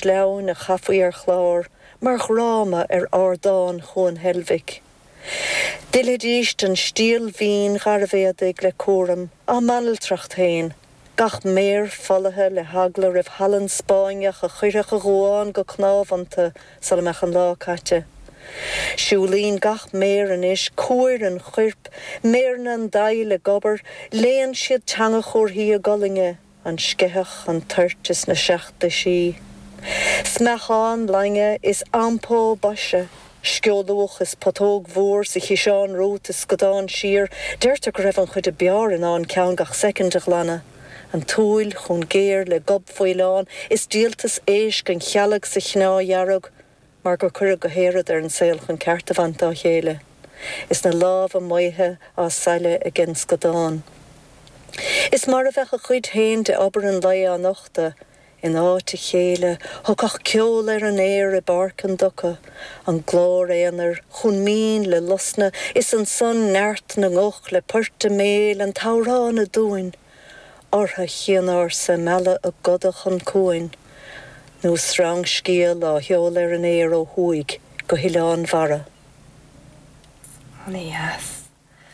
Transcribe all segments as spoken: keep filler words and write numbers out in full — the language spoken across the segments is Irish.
slewn a chafaí ar chlár, mar chráma ar ardán chun helvig. Dilidíist an stíl vín garvéadig le córam, a maniltracht hain, gach mér follathe le hagla rih Hallan Spáineach a chuireach a gháin go cnáfanta sal meach an lá caite. Siúlín gach mér an is, cúir an chuirp, mér an dail le gobar, léan siad teanga chórthaí a golinge, an sceithech an turtis na seachta sí. Smechán lange is ampó bashe, Sciolúch is patóg mhór sa chiseán rót is godán sir, deirte go raibh an chuid a bear in an ceann gach secondach lana. An túil chun géir le gob foileán is díaltas éis gan chealag sa chná jarrog, mar go cur go héad ar an saoil chun ceartavanta chéile. Is na láb a maithe á saile a gin godán. Is mar a bheith a chuid hain de obair an lai an nachta, in áte chéile, thugach ceol ar an éir a barcan ducha, an glór éanar, chun mín le lusna, is an son neart na ngoch le puirte méil an taurán a dúin, ortha chianar sa mela a godach an cúin, nó srang scíal á heol ar an éir ó huig, go hileán vara. Yes.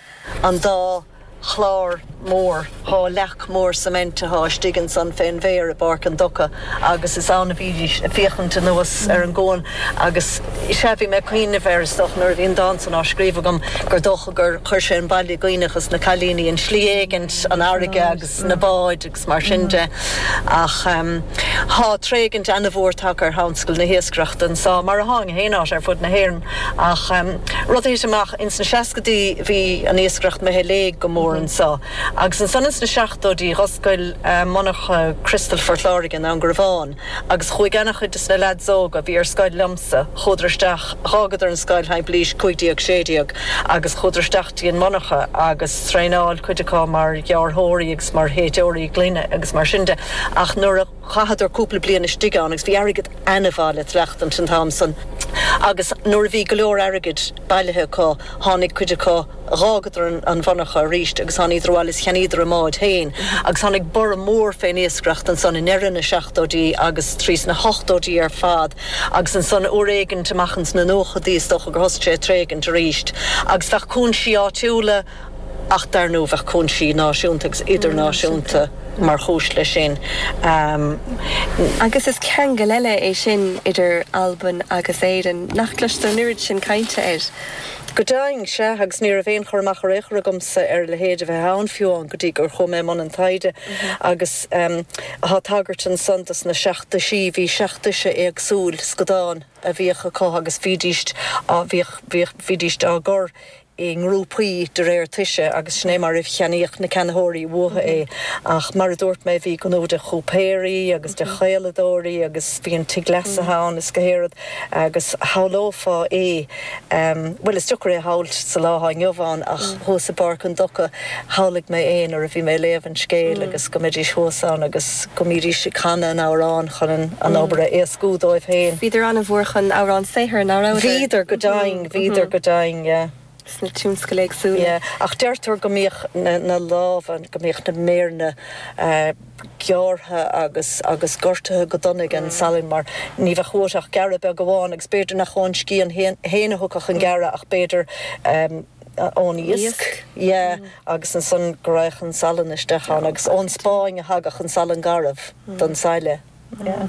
An dá chlár mór, há lech mór samenta há stigan san féin véir a barcan ducha, agus is anna bhídís a fiachanta nuas ar an gcóin, agus sefi me cuioine verstoch nuair bhíon dansan á scríomh gom gur docha gur chuir sé an bailí gaoinechas na chalíní an slíégant an airige agus na báid agus mar sinnte ach um, há trégant anna bhórtach ar haunscoil na hiascrachtan sa mar a hang héanaás ar fud na héireann ach um, rud éis amach in san seascadí bhí an hiascracht me heléig go mór an sa. Agus an sanas na seachtó dí hoscail uh, monach uh, Crystal Forthlarigan an Graván, agus chuig ganach chud is na lead zóg a bhí ar scail lamsa, chudrasteach, hágad ar an scail hain blís cuigdíag sédiag, agus chudrasteachtaí an monacha, agus sreinail chuideá mar gearthóirí agus mar héideoirí glíine agus mar sinnte, ach nuair a chahad ar cúpla bliana stigán, agus bhí airgid anabháile trecht an Thompson. Agus nuair bhí go leor airgid bailithe có, tháinig chuideá rágadar an bhanacha ríist, agus tháinig idir bháil is cheanidir a máid hain, agus tháinig bor mór féin éascracht an son in éireann na seachtódí agus trís na hochtódí ar fad, agus an son uréigen tamachans na nóchadaí stocha gur hoste tréigen tar ríist, agus bheith cún sí áitiúla ach dar nó bheith cún sí náisiúnta agus idirnáisiúnta mar chúis le sin. Um, agus is cean go leile é sin idir Alban agus éireann nachclistar nuair sin cainte ir. Go daing se agus níor a bhéon chormach réich rugumsa ar le héad a bheith hán fiúán go dtí gur chum é man an taide agus um, há tagart an santas na seachta sí bhí seachtaise agsúil scodáin a bhíocha có agus bhídíist a bhídíist á gur i ngrúpaí de réir tuise agus sné mar rih cheanaíoch na cenaitheoirí mhuatha é ach mar a dúirt mé bhí go nó de chópéirí agus de chéaladóirí agus bhíon tiglesa hán is gohéad agus hálófá é um, well is tuchar é háilt sa látha neomháin ach thusa barcan ducha hálaigh mé éon ar a bhí mé léamhann scéal agus go méidir thuasán agus go mírí si canna an árán chuan an obair é scúdóibh féin. Bhíidir an a bhórchan árán saothar an árán? Bhíidir go daing, bhíidir go daing, yeah. Sna túmsca le agsúla. Yeah. Ach deirtar go míoch na, na lábhan, go míoch na méirne uh, geartha agus agus gortathe go donnig an salin mar ní bheith chuairteach gearra be go bháin agus beidir nach chun cí an héana thugach an gearra ach beidir um, ón iasc, yeah, mm. agus an son goraich an salan isteachán agus ón Spáin a hagach an salan garabh mm. don saile. Mm. Yeah.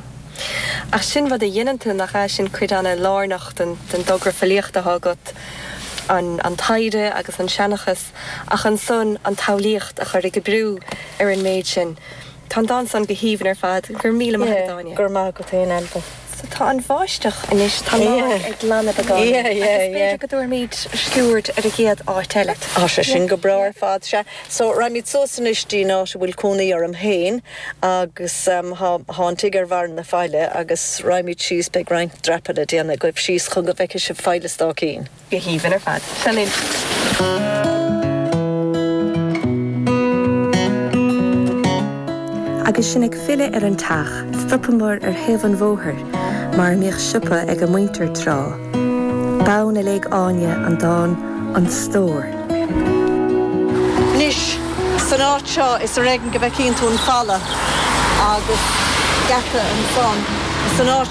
Ach sin bhd a dhéananta nach é sin cuid anna lárnacht den dogra fallíochta hágat an, an taide agus an seanachas ach an son an taulíocht a chuir go brú ar an méid sin. Tá dans an gohíhann ar fad gur míle maidáine. Gur má go taon elpa. So tá an bháisteach inis tá ag lana a gáin. Yeah, yeah, yeah. Agus go dúir míid sciúirt ar a géad áiteile. Á sé sin go bra ar fad se. So raimid sosan istí ná se bhfuil cúnaí ar am héin agus um, há an tigar bhar na fáile agus raimid síos beag reint drapad a déanana goibh síos chun go bheice se fáile stácín. Gohíhann ar fad. Selín. Agus sin ag fille ar an tach, stoppamór ar heh an bhóthir, mar míoch sipa ag a muintir trá. Bán a léig áine an dáin an stór. Nis, san áit seo is a réigen go bheith cín tún falla agus gata an son. San áit